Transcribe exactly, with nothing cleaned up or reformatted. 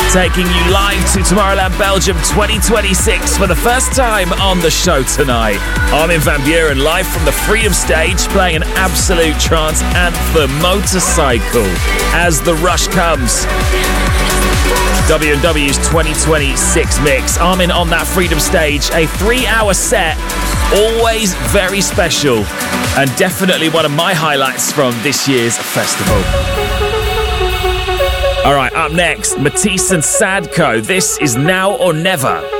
taking you live to Tomorrowland Belgium twenty twenty-six for the first time on the show tonight. Armin van Buuren live from the Freedom Stage, playing an absolute trance anthem, Motorcycle, as the rush comes. W and W's twenty twenty-six mix. Armin on that Freedom Stage, a three-hour set, always very special, and definitely one of my highlights from this year's festival. All right, up next, Matisse and Sadko. This is Now or Never.